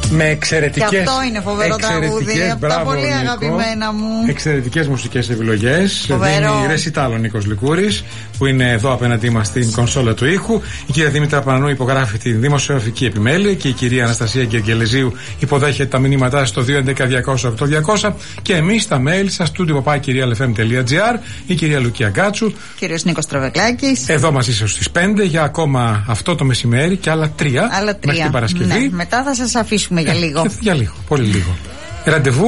Με εξαιρετικές. Και αυτό είναι φοβερό τραγούδι. Από τα πολύ αγαπημένα μου. Εξαιρετικές μουσικές επιλογές. Δίνει ρεσιτάλ ο Νίκος Λικούρης, που είναι εδώ απέναντί μας στην κονσόλα του ήχου. Η κυρία Δήμητρα Πανανού υπογράφει τη δημοσιογραφική επιμέλεια και η κυρία Αναστασία Γεργελεζίου υποδέχεται τα μηνύματά στο 211-200-8200 και εμείς τα mail σας studio@realfm.gr. Η κυρία Λουκία Γκάτσου. Κύριος Νίκος Τραβεκλάκης. Εδώ μας είσαι στις 5 για ακόμα αυτό το μεσημέρι και άλλα 3 μέχρι την Παρασκευή. Ναι, μετά θα σας αφήσουμε για λίγο. Για λίγο, πολύ λίγο. Ραντεβού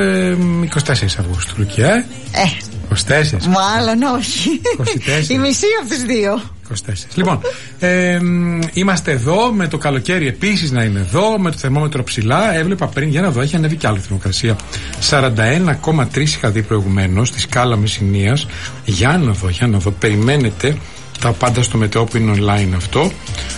24 Αυγούστου, Λουκιά. 24. Μάλλον όχι. 24. Η μισή από τις δύο. 24. Λοιπόν, είμαστε εδώ με το καλοκαίρι επίσης να είναι εδώ, με το θερμόμετρο ψηλά. Έβλεπα πριν, για να δω, έχει ανέβει κι άλλο η θερμοκρασία. 41,3 είχα δει προηγουμένως στη σκάλα Μεσσηνίας. Για να δω, περιμένετε τα πάντα στο μετεό που είναι online αυτό.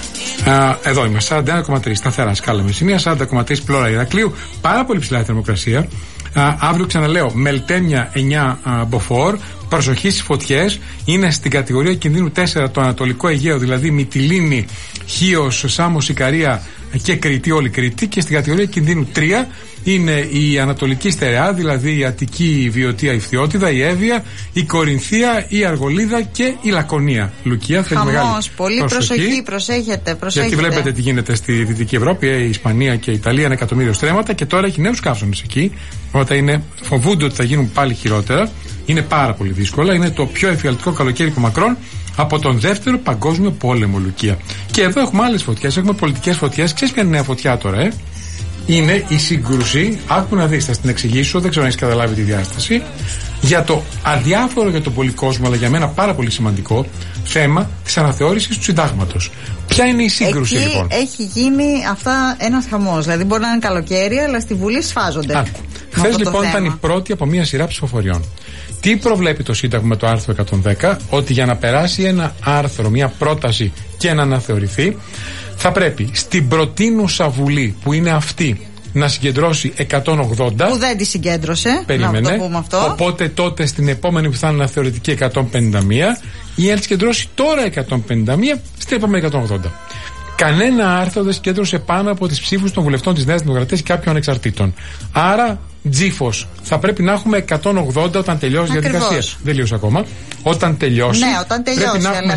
Εδώ είμαστε, 41,3 σταθερά σκάλα Μεσσηνίας, 40,3 Πλώρα Ηρακλείου. Πάρα πολύ ψηλά η θερμοκρασία. Αύριο ξαναλέω, Μελτέμια 9 Μποφόρ. Προσοχή στις φωτιές. Είναι στην κατηγορία κινδύνου 4 το Ανατολικό Αιγαίο, δηλαδή Μυτιλήνη, Χίος, Σάμος, Ικαρία και Κρήτη, όλη Κρήτη. Και στην κατηγορία κινδύνου 3 είναι η Ανατολική Στερεά, δηλαδή η Αττική, η Βιωτία, η Φθιώτιδα, η Εύβοια, η Κορινθία, η Αργολίδα και η Λακωνία. Λουκία, θέλει μεγάλη πολύ προσοχή, προσέχετε. Γιατί βλέπετε τι γίνεται στη Δυτική Ευρώπη, η Ισπανία και η Ιταλία, 1 εκατομμύριο στρέμματα και τώρα έχει νέους καύσονες εκεί. Όταν φοβούνται ότι θα γίνουν πάλι χειρότερα. Είναι πάρα πολύ δύσκολα. Είναι το πιο εφιαλτικό καλοκαίρι των μακρόν από τον Δεύτερο Παγκόσμιο Πόλεμο, Λουκία. Και εδώ έχουμε άλλες φωτιές, έχουμε πολιτικές φωτιές. Ξέρεις ποια είναι νέα φωτιά τώρα, Είναι η σύγκρουση, άκου να δεις, θα την εξηγήσω, δεν ξέρω αν έχεις καταλάβει τη διάσταση, για το αδιάφορο για τον πολυκόσμο, αλλά για μένα πάρα πολύ σημαντικό θέμα της αναθεώρησης του συντάγματος. Ποια είναι η σύγκρουση, εκεί λοιπόν? Έχει γίνει αυτά ένας χαμός. Δηλαδή μπορεί να είναι καλοκαίρι, αλλά στη Βουλή σφάζονται. Χθες λοιπόν ήταν η πρώτη από μια σειρά ψηφοφοριών. Τι προβλέπει το Σύνταγμα με το άρθρο 110? Ότι για να περάσει ένα άρθρο, μια πρόταση και να αναθεωρηθεί, θα πρέπει στην προτείνουσα Βουλή, που είναι αυτή, να συγκεντρώσει 180. Που δεν τη συγκέντρωσε. Περίμενε. Να το πούμε αυτό. Οπότε τότε στην επόμενη που θα είναι αναθεωρητική 151, ή αν συγκεντρώσει τώρα 151, στην επόμενη 180. Κανένα άρθρο δεν συγκέντρωσε πάνω από τις ψήφους των βουλευτών της Νέας Δημοκρατίας και κάποιων ανεξαρτήτων. Άρα, τζίφος. Θα πρέπει να έχουμε 180 όταν τελειώσει η διαδικασία. Δεν τελείωσε ακόμα. Όταν τελειώσει, όταν τελειώσει, πρέπει να έχουμε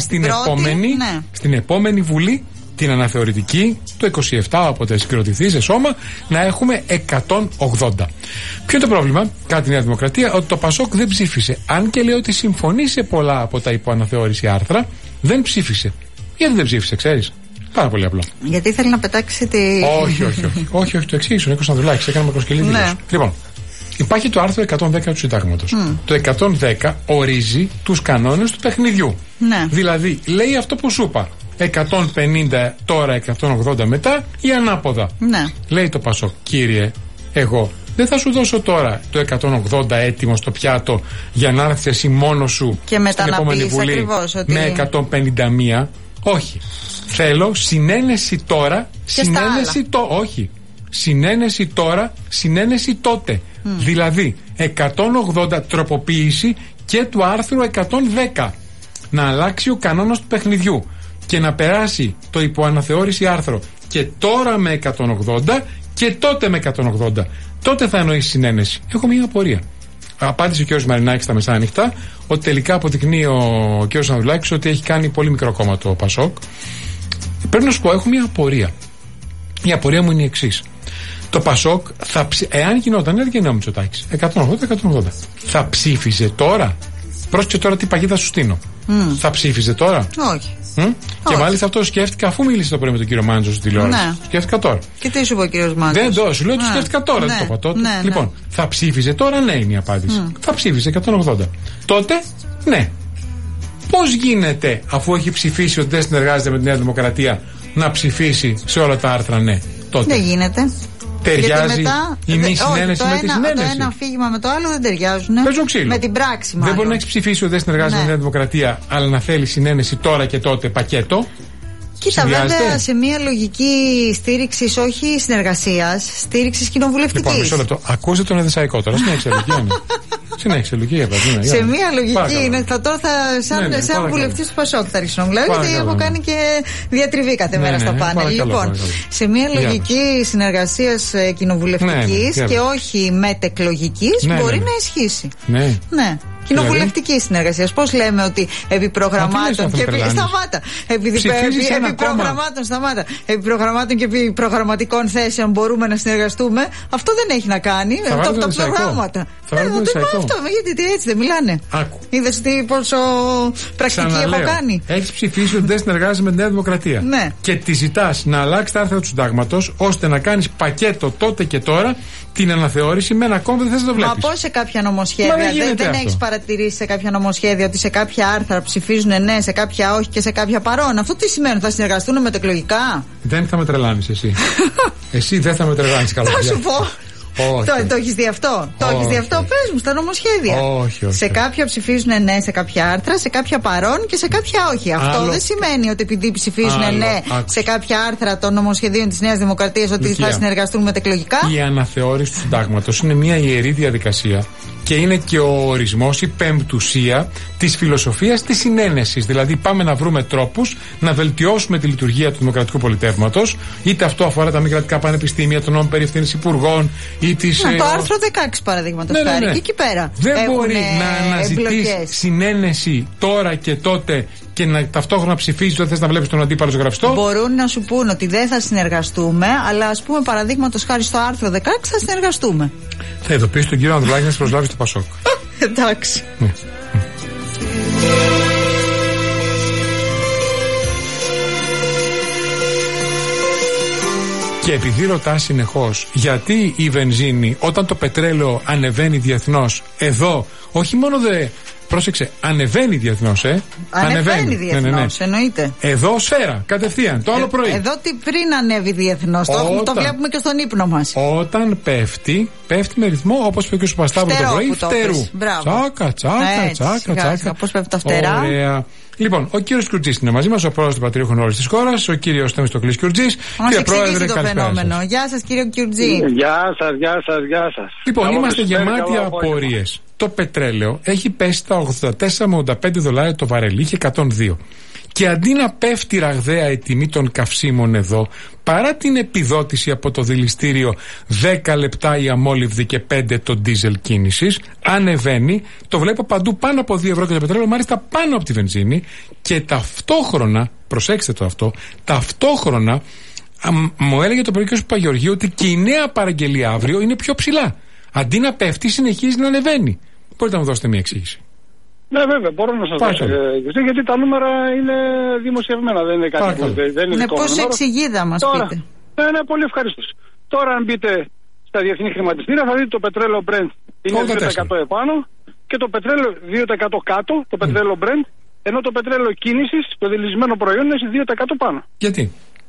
στην επόμενη Βουλή, την αναθεωρητική, το 27, όποτε συγκροτηθεί σε σώμα, να έχουμε 180. Ποιο είναι το πρόβλημα, κατά τη Νέα Δημοκρατία? Ότι το Πασόκ δεν ψήφισε. Αν και λέει ότι συμφωνεί σε πολλά από τα υποαναθεώρηση άρθρα, δεν ψήφισε. Γιατί δεν ψήφισε, ξέρεις? Πάρα πολύ απλό. Γιατί ήθελε να πετάξει τη. Όχι, το εξήγησε ο Νίκος Ανδρουλάκης, έκανε μακροσκελή δήλωση. Λοιπόν, υπάρχει το άρθρο 110 του Συντάγματος. Το 110 ορίζει τους κανόνες του παιχνιδιού. Ναι. Δηλαδή, λέει αυτό που σου είπα. 150 τώρα, 180 μετά ή ανάποδα. Ναι. Λέει το Πασόκ, κύριε, εγώ δεν θα σου δώσω τώρα το 180 έτοιμο στο πιάτο για να έρθεις εσύ μόνος σου και μετά στην επόμενη Βουλή ακριβώς, ότι... με 151. Όχι. Θέλω συνένεση τώρα, συνένεση όχι. Συνένεση τώρα, συνένεση τότε. Δηλαδή 180 τροποποίηση και του άρθρου 110. Να αλλάξει ο κανόνας του παιχνιδιού και να περάσει το υποαναθεώρηση άρθρο και τώρα με 180 και τότε με 180. Τότε θα εννοήσει συνένεση. Έχω μια απορία. Απάντησε ο κ. Μαρινάκης στα μεσάνυχτα ότι τελικά αποδεικνύει ο κ. Ανδρουλάκης ότι έχει κάνει πολύ μικρό κόμμα το Πασόκ. Πρέπει να σου πω, έχω μια απορία. Η απορία μου είναι η εξής. Το Πασόκ, εάν γινόταν, δεν γινόταν Μητσοτάκης, 180-180, θα ψήφιζε τώρα? Πρόσεξε τώρα τι παγίδα σου στείνω. Θα ψήφιζε τώρα? Όχι. Και μάλιστα αυτό σκέφτηκα αφού μίλησε το πρωί με τον κύριο Μάντζο στην τηλεόραση. Ναι. Σκέφτηκα τώρα. Και τι σου είπε ο κύριος Μάντζος? Δεν το σου λέω, το σκέφτηκα τώρα. Δεν το είπα τότε. Λοιπόν, θα ψήφιζε τώρα? Ναι, είναι η απάντηση. Θα ψήφιζε 180. Τότε, ναι. Πώς γίνεται, αφού έχει ψηφίσει ότι δεν συνεργάζεται με τη Νέα Δημοκρατία, να ψηφίσει σε όλα τα άρθρα ναι? Τότε. Δεν γίνεται. Ταιριάζει η μη συνένεση με τη συνένεση? Το ένα αφήγημα με το άλλο δεν ταιριάζουν. Παίζουν ξύλο. Με την πράξη, μάλλον. Δεν μπορεί να έχει ψηφίσει ότι δεν συνεργάζεται με τη Νέα Δημοκρατία, αλλά να θέλει συνένεση τώρα και τότε πακέτο. Κοίτα, βέβαια σε μια λογική στήριξη, όχι συνεργασίας, στήριξη κοινοβουλευτική. Λοιπόν, μισό λεπτό. Ακούστε τον Εδεσσαϊκό τώρα. Στην εξαιρετική. Συνέχισε, Λουκία. Σε μία λογική είναι. Σαν βουλευτή του Πασόκ θα αρχίσω να μιλάω, γιατί έχω κάνει και διατριβή κάθε μέρα στα πάνελ. Λοιπόν, σε μία λογική συνεργασία κοινοβουλευτική και όχι μετεκλογική μπορεί να ισχύσει. Ναι. Κοινοβουλευτική συνεργασία. Πώς λέμε ότι επί προγραμμάτων και επί προγραμμάτων και επί προγραμματικών θέσεων μπορούμε να συνεργαστούμε. Αυτό δεν έχει να κάνει με τα προγράμματα. Αυτό, γιατί έτσι δεν μιλάνε. Είδες πόσο πρακτική έχω κάνει. Έχεις ψηφίσει ότι δεν συνεργάζεσαι με τη Νέα Δημοκρατία. Ναι. Και τη ζητάς να αλλάξει τα άρθρα του συντάγματος ώστε να κάνεις πακέτο τότε και τώρα την αναθεώρηση με ένα κόμμα που δεν θες να το βλέπεις. Μα πώς σε κάποια νομοσχέδια δεν έχεις παρατηρήσει σε κάποια νομοσχέδια ότι σε κάποια άρθρα ψηφίζουν ναι, σε κάποια όχι και σε κάποια παρόν? Αυτό τι σημαίνει, θα συνεργαστούν μετεκλογικά? Δεν θα με τρελάνεις εσύ. Εσύ δεν θα με τρελάνεις καλά. Θα σου πω. Το έχεις δει αυτό? Το έχεις δει αυτό? Πες μου στα νομοσχέδια. Όχι. Σε κάποια ψηφίζουν ναι, σε κάποια άρθρα, σε κάποια παρόν και σε κάποια όχι. Αυτό δεν σημαίνει ότι επειδή ψηφίζουν ναι σε κάποια άρθρα των νομοσχεδίων της Νέας Δημοκρατίας ότι θα συνεργαστούν μετεκλογικά. Η αναθεώρηση του συντάγματος είναι μια ιερή διαδικασία και είναι και ο ορισμός, η πεμπτουσία της φιλοσοφίας της συνένεσης. Δηλαδή, πάμε να βρούμε τρόπους να βελτιώσουμε τη λειτουργία του δημοκρατικού πολιτεύματος, είτε αυτό αφορά τα μη κρατικά πανεπιστήμια, τον νόμο περί ευθύνης υπουργών ή τις. Το άρθρο 16 παραδείγματος χάρη. Και εκεί πέρα. Δεν μπορεί να αναζητήσει συνένεση τώρα και τότε και να ταυτόχρονα ψηφίζει ότι θες να βλέπεις τον αντίπαλο ζωγραφιστό. Μπορούν να σου πούν ότι δεν θα συνεργαστούμε, αλλά ας πούμε παραδείγματος χάρη στο άρθρο 16 θα συνεργαστούμε. Θα ειδοποιήσει τον κύριο Ανδρουλάκη να σε προσλάβει στο Πασόκ. Εντάξει. Και επειδή ρωτά συνεχώς γιατί η βενζίνη όταν το πετρέλαιο ανεβαίνει διεθνώς, εδώ όχι μόνο πρόσεξε, ανεβαίνει διεθνώς, Ανεβαίνει διεθνώς, εννοείται. Εδώ σφαίρα, κατευθείαν, το άλλο πρωί. Εδώ τι πριν ανέβει διεθνώς, το βλέπουμε και στον ύπνο μας. Όταν πέφτει με ρυθμό, όπως είπε και ο Σουπαστάβρου το πρωί, φτερού. Τσάκα. Πώς πέφτει τα φτερά. Ωραία. Λοιπόν, ο κύριος Κιουρτζής είναι μαζί μας, ο πρόεδρος του Πατριάρχων όλης της χώρας, ο κύριος Θεμιστοκλής Κιουρτζής. Κύριε Πρόεδρε, καλησπέρα. Γεια σας, κύριε Κιουρτζή. Γεια σας. Λοιπόν, είμαστε γεμάτοι απορίες. Το πετρέλαιο έχει πέσει στα 84 με 85 δολάρια το βαρέλι, είχε 102. Και αντί να πέφτει ραγδαία η τιμή των καυσίμων εδώ, παρά την επιδότηση από το δηληστήριο 10 λεπτά η αμόλυβδη και 5 το ντίζελ κίνησης, ανεβαίνει, το βλέπω παντού πάνω από 2 ευρώ και το πετρέλαιο, μάλιστα πάνω από τη βενζίνη, και ταυτόχρονα, προσέξτε το αυτό, ταυτόχρονα μου έλεγε το πρωί και ο Παγεωργίου ότι και η νέα παραγγελία αύριο είναι πιο ψηλά. Αντί να πέφτει, συνεχίζει να ανεβαίνει. Μπορείτε να μου δώσετε μια εξήγηση? Ναι, βέβαια, μπορώ να σας δώσω. Γιατί τα νούμερα είναι δημοσιευμένα, δεν είναι κάτι που δεν είναι δικό μου. Πώς εξηγείτε, μας πείτε? Ναι, πολύ ευχαριστώ. Τώρα, αν μπείτε στα διεθνή χρηματιστήρια, θα δείτε το πετρέλαιο Brent είναι 2% επάνω και το πετρέλαιο 2% κάτω, το πετρέλαιο Brent, ενώ το πετρέλαιο κίνησης, το δηλισμένο προϊόν, είναι 2% πάνω. Γιατί?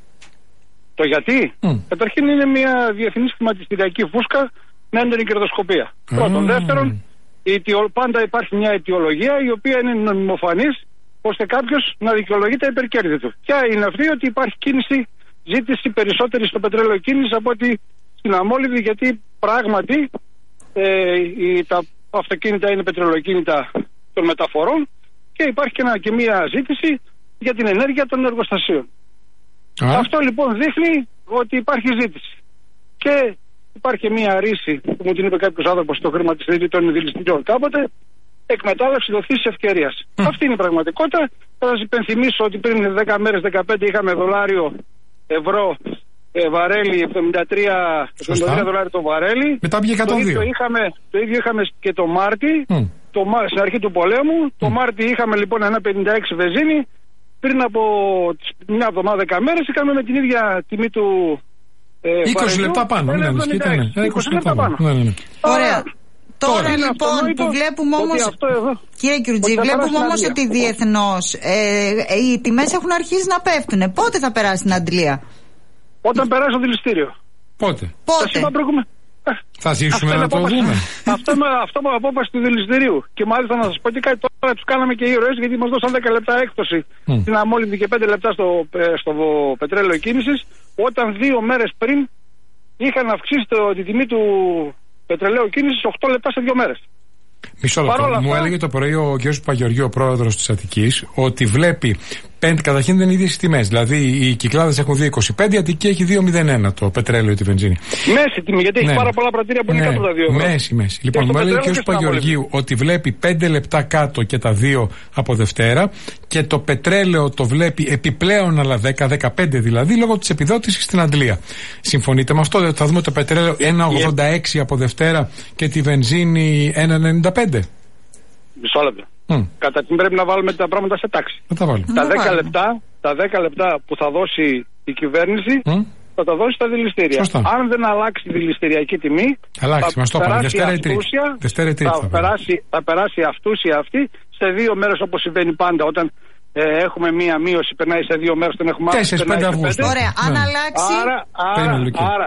Το γιατί? Καταρχήν είναι μια διεθνή χρηματιστηριακή φούσκα με έντονη κερδοσκοπία. Πρώτον. Δεύτερον, πάντα υπάρχει μια αιτιολογία η οποία είναι νομιμοφανής ώστε κάποιος να δικαιολογεί τα υπερκέρδη του. Ποια είναι αυτή? Ότι υπάρχει ζήτηση περισσότερη στο πετρέλαιο κίνηση από ότι στην αμόλυβδη, γιατί πράγματι τα αυτοκίνητα είναι πετρελαιοκίνητα των μεταφορών και υπάρχει και μια ζήτηση για την ενέργεια των εργοστασίων. Αυτό λοιπόν δείχνει ότι υπάρχει ζήτηση. Και υπάρχει μια ρίση που μου την είπε κάποιος άνθρωπος στο χρηματιστήριο των δηληστηριών κάποτε, εκμετάλλευση δοθής ευκαιρίας. Αυτή είναι η πραγματικότητα. Θα σας υπενθυμίσω ότι πριν 10 μέρες, 15 είχαμε δολάριο, ευρώ, βαρέλι, 73 δολάρια το βαρέλι. Μετά πήγε 102. Το ίδιο είχαμε και το Μάρτι, στην αρχή του πολέμου. Το Μάρτι είχαμε λοιπόν 1,56 βενζίνη. Πριν από μια εβδομάδα, 10 μέρες, είχαμε με την ίδια τιμή του 20 λεπτά πάνω. 20 λεπτά πάνω. Ωραία. Τώρα λοιπόν που βλέπουμε όμως, κύριε Κιουρτζή, βλέπουμε όμως ότι διεθνώς οι τιμές έχουν αρχίσει να πέφτουν. Πότε θα περάσει στην Αντλία? Όταν περάσει το δηληστήριο. Πότε? Θα ζήσουμε να το δούμε. Αυτό με απόφαση του δηληστηρίου. Και μάλιστα να σας πω και κάτι, τώρα τους κάναμε και ήρωες, γιατί μας δώσαν 10 λεπτά έκπτωση στην αμόλυβδη και 5 λεπτά στο πετρέλαιο κίνησης, όταν 2 μέρες πριν είχαν αυξήσει τη τιμή του πετρελαίου κίνησης 8 λεπτά σε 2 μέρες. Μισό λεπτό. Μου έλεγε το πρωί ο κ. Παγεωργίου, ο πρόεδρος της Αττικής, ότι βλέπει. Καταρχήν δεν είναι ίδιες οι τιμές. Δηλαδή οι Κυκλάδες έχουν 2,25, η Αττική έχει 2,01 το πετρέλαιο ή τη βενζίνη. Μέση τιμή, γιατί έχει πάρα πολλά πρατήρια που είναι κάτω τα 2 ευρώ. Μέση. Λοιπόν, μου έλεγε ο κ. Παγεωργίου ότι βλέπει 5 λεπτά κάτω και τα 2 από Δευτέρα και το πετρέλαιο το βλέπει επιπλέον άλλα 10-15 δηλαδή λόγω της επιδότησης στην Αντλία. Συμφωνείτε με αυτό? Θα δούμε το πετρέλαιο 1,86 από Δευτέρα και τη βενζίνη 1,95. Μισό λεπτό. Καταρχήν πρέπει να βάλουμε τα πράγματα σε τάξη. Τα 10 λεπτά που θα δώσει η κυβέρνηση θα τα δώσει στα δηληστήρια. Σωστά. Αν δεν αλλάξει η δηληστηριακή τιμή, θα περάσει αυτούσια αυτή σε 2 μέρες, όπως συμβαίνει πάντα όταν έχουμε μία μείωση, περνάει σε 2 μέρες, τον έχουμε αύξηση. 4-5 Αυγούστου. Ωραία, αν αλλάξει. Άρα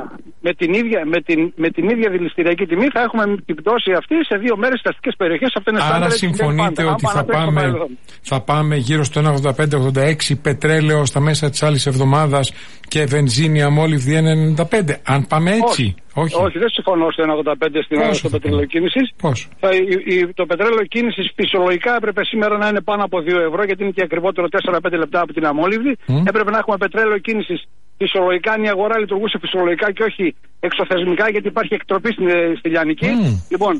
με την ίδια δηληστηριακή τιμή θα έχουμε την πτώση αυτή σε 2 μέρες στις αστικές περιοχές. Άρα συμφωνείτε ότι θα πάμε γύρω στο 1,85-1,86 πετρέλαιο στα μέσα της άλλης εβδομάδας και βενζίνη αμόλυβδη 1,95. Αν πάμε έτσι. Όχι, δεν συμφωνώ στο 1,85 στο πετρέλαιο κίνησης. Το πετρέλαιο κίνησης φυσιολογικά έπρεπε σήμερα να είναι πάνω από 2 ευρώ, γιατί είναι και ακριβότερο 4-5 λεπτά από την αμόλυβδη. Έπρεπε να έχουμε πετρέλαιο κίνησης φυσιολογικά, αν η αγορά λειτουργούσε φυσιολογικά και όχι εξωθεσμικά, γιατί υπάρχει εκτροπή στη Λιανική. Λοιπόν,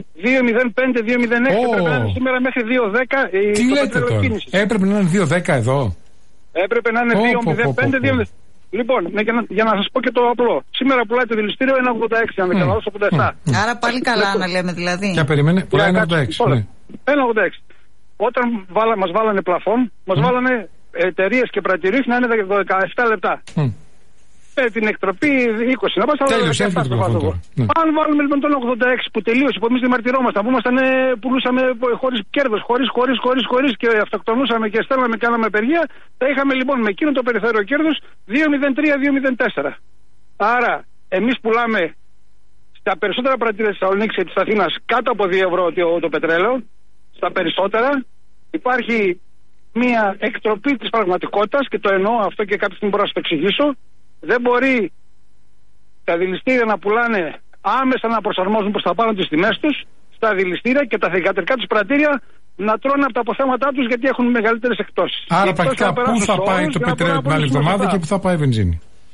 2,05-2,06 έπρεπε να είναι σήμερα μέχρι 2,10 το πετρέλαιο κίνησης. Έπρεπε να είναι 2,10 εδώ. Έπρεπε να είναι 2,05-2,10. Λοιπόν, για να σας πω και το απλό. Σήμερα πουλάει το δηληστήριο 1,86, αν δεν κάνω, 87. Άρα πάλι καλά να λέμε δηλαδή. Και περιμένε, πουλάει 1,86. 1,86. Όταν μας βάλανε πλαφόν, μας βάλανε εταιρείες και πρατηρίες να είναι 17 λεπτά. Την εκτροπή 20 να πας, αλλά αν βάλουμε λοιπόν τον 86 που τελείωσε, που εμείς διαμαρτυρόμασταν, που πουλούσαμε χωρίς κέρδος, χωρίς και αυτοκτονούσαμε και στέλναμε, κάναμε απεργία, θα είχαμε λοιπόν με εκείνο το περιθώριο κέρδος 2,03-2,04. Άρα εμείς πουλάμε στα περισσότερα πρατήρια της Θεσσαλονίκης και της Αθήνας κάτω από 2 ευρώ το πετρέλαιο. Στα περισσότερα υπάρχει μια εκτροπή της πραγματικότητας, και το εννοώ αυτό και κάποια στιγμή μπορώ να σας το εξηγήσω. Δεν μπορεί τα δηληστήρια να πουλάνε άμεσα, να προσαρμόζουν προς τα πάνω τις τιμές τους στα δηληστήρια, και τα θηγατρικά τους πρατήρια να τρώνε από τα αποθέματά τους, γιατί έχουν μεγαλύτερες εκτόσεις. Άρα πρακτικά πού θα πάει το πετρέλαιο την άλλη εβδομάδα και πού θα πάει η βενζίνη?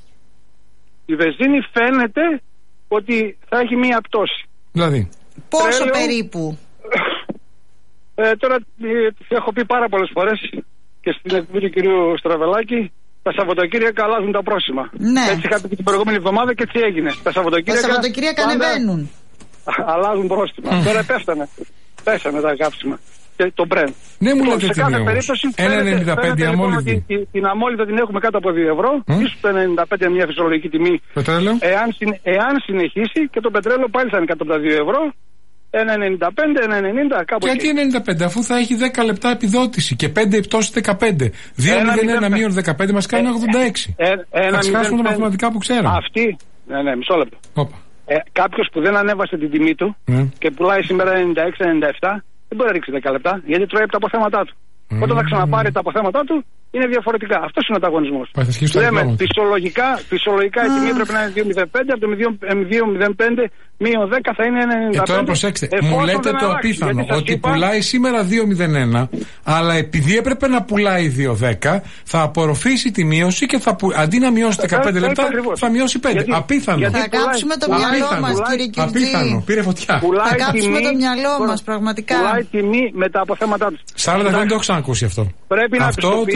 Η βενζίνη φαίνεται ότι θα έχει μία πτώση. Δηλαδή πόσο περίπου? Τώρα έχω πει πάρα πολλές φορές και στην εκπομπή του κυρίου Στραβελάκη, τα Σαββατοκύριακα αλλάζουν τα πρόσημα. Ναι. Έτσι είχα πει την προηγούμενη εβδομάδα και έτσι έγινε. Τα Σαββατοκύριακα ανεβαίνουν. Αλλάζουν πρόστιμα. Τώρα πέσανε τα κάψιμα. Και το Brent. Ναι, μου λέτε σε κάθε περίπτωση 1,95 αμόλυβδη. Την αμόλυβδη την έχουμε κάτω από 2 ευρώ. Ίσως το 95 μια φυσιολογική τιμή. Πετρέλαιο. Εάν συνεχίσει, και το πετρέλαιο πάλι θα είναι κάτω από τα 2 ευρώ. 1,95, 1,90 κάπου. Γιατί 95, αφού θα έχει 10 λεπτά επιδότηση και 5 πτώσεις 15. 2,01 μείον 15 μας κάνει 86. Θα ξεχάσουμε τα μαθηματικά που ξέραμε. Αυτή. Ναι, μισό λεπτό. Κάποιος που δεν ανέβασε την τιμή του και πουλάει σήμερα 96-97, δεν μπορεί να ρίξει 10 λεπτά, γιατί τρώει από τα αποθέματά του. Όταν θα ξαναπάρει τα αποθέματα του, είναι διαφορετικά. Αυτό είναι ο ανταγωνισμός. Λέμε φυσιολογικά η τιμή πρέπει να είναι 2,05, από το 2,05 μείον 10 θα είναι 1,95. Τώρα προσέξτε, μου λέτε το απίθανο, ότι πουλάει σήμερα 2,01, αλλά επειδή έπρεπε να πουλάει 2,10, θα απορροφήσει τη μείωση και αντί να μειώσει 15 λεπτά, θα μειώσει 5. Απίθανο. Θα κάψουμε το μυαλό μας, κύριε Κυρτζή. Απίθανο, πήρε φωτιά. Θα κάψουμε το μυαλό μας, πραγματικά. Πουλάει τιμή με τα αποθέματά του. Σάραντα δεν το έχω ξανακούσει αυτό. Αυτό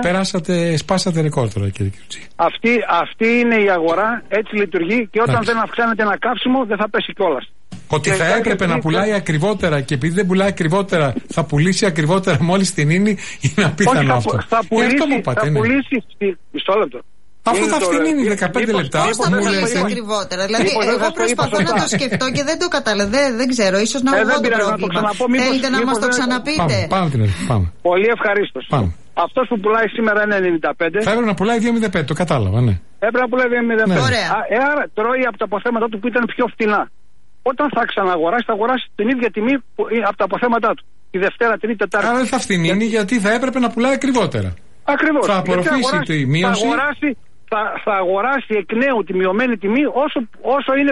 σπάσατε ρεκόρ τώρα, κύριε Κυρτζή. Αυτή είναι η αγορά, έτσι λειτουργεί, και όταν δεν αυξάνεται ένα κάψιμο δεν θα πέσει κιόλας. Ότι θα έπρεπε να πουλάει ακριβότερα και επειδή δεν πουλάει ακριβότερα θα πουλήσει ακριβότερα μόλις την είναι απίθανο αυτό. Θα πουλήσει μισό λεπτό. Αφού θα φτηνίνει 15 λεπτά. Πώς θα πουλήσει ακριβότερα? Δηλαδή εγώ προσπαθώ να το σκεφτώ και δεν το καταλαβαίνω. Δεν ξέρω, ίσως να έχω το πρόβλημα. Θέλετε να μας το ξαναπείτε? Πάμε. Πολύ ευχαρίστως. Αυτός που πουλάει σήμερα είναι 95. Θα έπρεπε να πουλάει 2,05, το κατάλαβα, ναι. Έπρεπε να πουλάει 2,05. Ωραία. Άρα τρώει από τα αποθέματα του που ήταν πιο φτηνά. Όταν θα ξαναγοράσει, θα αγοράσει την ίδια τιμή από τα αποθέματα του. Τη Δευτέρα, Τρίτη, Τετάρτη. Άρα δεν θα φτηνίνει, γιατί θα έπρεπε να πουλάει ακριβότερα. Ακριβώς. Θα απορροφήσει τη μείωση. θα αγοράσει εκ νέου τη μειωμένη τιμή όσο είναι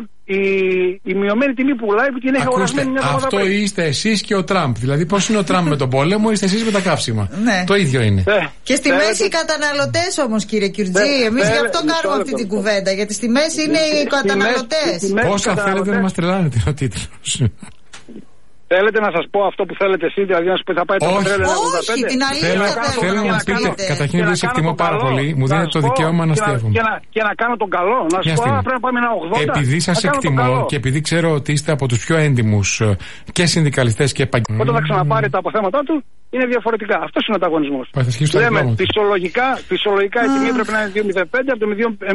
η μειωμένη τιμή που πουλάει, που την έχει αγορασμένη μια εβδομάδα πριν. Αυτό είστε εσείς και ο Τραμπ. Δηλαδή, πώς είναι ο Τραμπ με τον πόλεμο, είστε εσείς με τα καύσιμα. Ναι. Το ίδιο είναι. Και στη μέση οι καταναλωτές όμως, κύριε Κιουρτζή. Εμείς γι' αυτό κάνουμε αυτή την κουβέντα. Γιατί στη μέση είναι οι καταναλωτές. Πόσα θέλετε να μας τρελάνετε, ο τίτλος. Θέλετε να σας πω αυτό που θέλετε εσείς, δηλαδή να σας πει θα πάει το πετρέλαιο 85? Όχι, την αλήθεια θέλω να μας πείτε. Καταρχήν δεν σε εκτιμώ πάρα πολύ. Μου δίνετε το δικαίωμα να αστείευομαι. Και να κάνω τον καλό. Να σου πω, πρέπει να πάμε ένα 80. Επειδή σας εκτιμώ και επειδή ξέρω ότι είστε από τους πιο έντιμους και συνδικαλιστές και επαγγελματίες. Όταν θα ξαναπάρει τα αποθέματα του, είναι διαφορετικά. Αυτό είναι ο ανταγωνισμός. Λέμε, φυσιολογικά η τιμή πρέπει να είναι 2,05, από το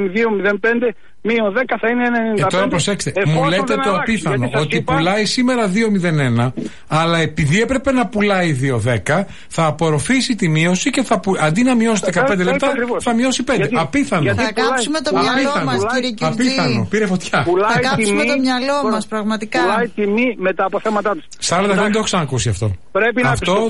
2,05 μείον 10 θα είναι 1,95. Τώρα προσέξτε, μου λέτε το απίθανο, ότι πουλάει σήμερα 2,01, αλλά επειδή έπρεπε να πουλάει 2,10, θα απορροφήσει τη μείωση και αντί να μειώσει 15 λεπτά, θα μειώσει 5. Απίθανο. Θα κάψουμε το μυαλό μας, κύριε Κιουρτζή. Απίθανο, πήρε φωτιά. Θα κάψουμε το μυαλό μας, πραγματικά. Πουλάει τιμή με τα αποθέματα του. 40 δεν το έχω ξανακούσει αυτό. Αυτό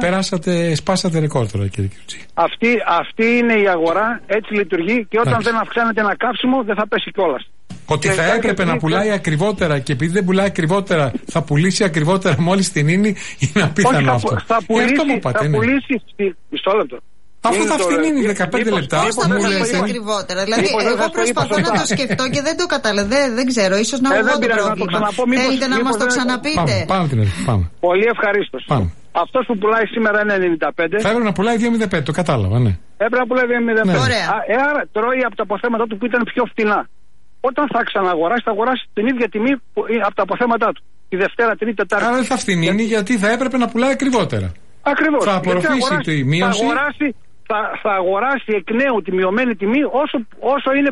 σπάσατε ρεκόρ τώρα, κύριε Κιουρτζή. Αυτή είναι η αγορά, έτσι λειτουργεί και όταν δεν αυξάνεται ένα κάψιμο δεν θα πέσει κιόλας. Ότι θα έπρεπε να πουλάει ακριβότερα και επειδή δεν πουλάει ακριβότερα θα πουλήσει ακριβότερα μόλις την ίνη, είναι απίθανο αυτό. Θα πουλήσει μισό λεπτό. Αφού θα φτηνίνει 15 λεπτά. Πώς θα πουλήσει ακριβότερα? Δηλαδή, εγώ προσπαθώ να το σκεφτώ και δεν το καταλαβαίνω. Δεν ξέρω, ίσως να έχω το πρόβλημα. Θέλετε να μας το ξαναπείτε? Πάμε. Πολύ ευχαρίστως. Αυτός που πουλάει σήμερα είναι 95. Θα έπρεπε να πουλάει 2,05, το κατάλαβα, ναι. Έπρεπε να πουλάει 2,05. Ωραία. Άρα τρώει από τα αποθέματα του που ήταν πιο φτηνά. Όταν θα ξαναγοράσει, θα αγοράσει την ίδια τιμή από τα αποθέματά του. Τη Δευτέρα, Τρίτη, Τετάρτη. Άρα δεν θα φτηνίνει γιατί θα έπρεπε να πουλάει ακριβότερα. Ακριβώς. Θα απορροφήσει τη μείωση. Θα αγοράσει εκ νέου τη μειωμένη τιμή όσο είναι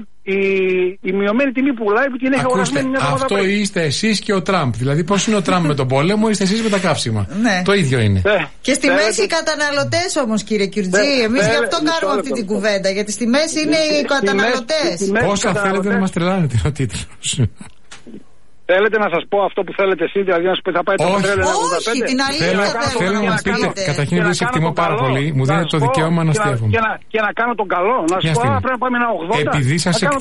η μειωμένη τιμή που πουλάει, που την έχει αγορασμένη μια εβδομάδα πριν. Αυτό είστε εσείς και ο Τραμπ. Δηλαδή, πώς είναι ο Τραμπ με τον πόλεμο, είστε εσείς με τα καύσιμα. Ναι. Το ίδιο είναι. Και στη μέση οι καταναλωτές όμως, κύριε Κιουρτζή. Εμείς γι' αυτό κάνουμε αυτή την κουβέντα. Γιατί στη μέση είναι οι καταναλωτές. Πόσα θέλετε να μας τρελάνετε, ο τίτλος. Θέλετε να σας πω αυτό που θέλετε εσείς, δηλαδή να σου πει θα πάει το πετρέλαιο 85? Όχι, την αλήθεια θέλω να μας πείτε. Καταρχήν δεν σε εκτιμώ πάρα πολύ. Μου δίνετε το δικαίωμα να αστείευομαι. Και να κάνω τον καλό. Να σου πω, πρέπει να πάμε ένα 80. Επειδή σας